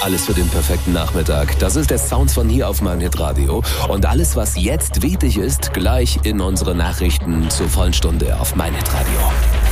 Alles für den perfekten Nachmittag. Das ist der Sound von hier auf mein Hitradio. Und alles, was jetzt wichtig ist, gleich in unsere Nachrichten zur vollen Stunde auf mein Hitradio.